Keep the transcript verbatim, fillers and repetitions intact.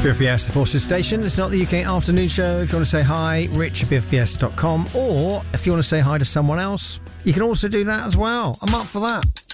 B F B S, the Forces Station. It's not the U K afternoon show. If you want to say hi, rich at b f b s dot com. Or if you want to say hi to someone else, you can also do that as well. I'm up for that.